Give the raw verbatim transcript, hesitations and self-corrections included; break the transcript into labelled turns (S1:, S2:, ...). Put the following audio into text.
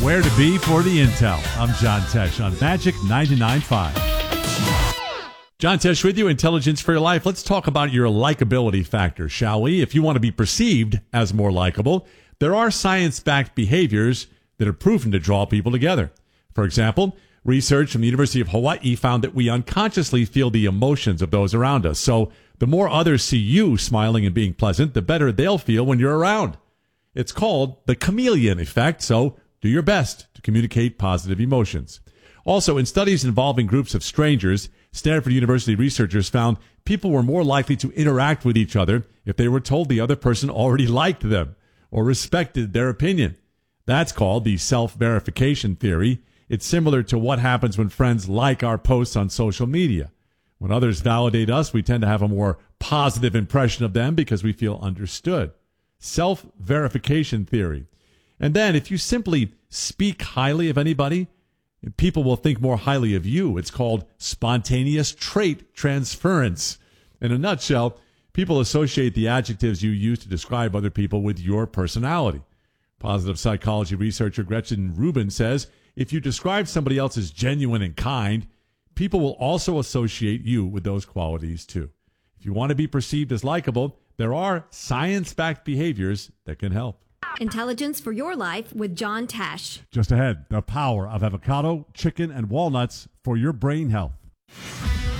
S1: Where to be for the intel. I'm John Tesh on Magic ninety-nine point five. John Tesh with you, Intelligence for Your Life. Let's talk about your likability factor, shall we? If you want to be perceived as more likable, there are science-backed behaviors that are proven to draw people together. For example, research from the University of Hawaii found that we unconsciously feel the emotions of those around us. So the more others see you smiling and being pleasant, the better they'll feel when you're around. It's called the chameleon effect, so do your best to communicate positive emotions. Also, in studies involving groups of strangers, Stanford University researchers found people were more likely to interact with each other if they were told the other person already liked them or respected their opinion. That's called the self-verification theory. It's similar to what happens when friends like our posts on social media. When others validate us, we tend to have a more positive impression of them because we feel understood. Self-verification theory. And then if you simply speak highly of anybody, people will think more highly of you. It's called spontaneous trait transference. In a nutshell, people associate the adjectives you use to describe other people with your personality. Positive psychology researcher Gretchen Rubin says, if you describe somebody else as genuine and kind, people will also associate you with those qualities too. If you want to be perceived as likable, there are science-backed behaviors that can help.
S2: Intelligence for Your Life with John Tesh.
S1: Just ahead, the power of avocado, chicken, and walnuts for your brain health.